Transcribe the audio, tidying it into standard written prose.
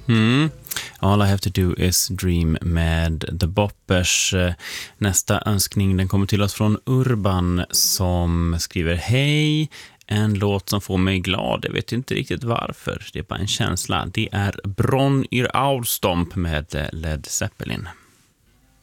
All I have to do is dream med The Boppers. Nästa önskning den kommer till oss från Urban som skriver: hej, en låt som får mig glad. Jag vet inte riktigt varför. Det är bara en känsla. Det är Bron yr Aurstomp med Led Zeppelin.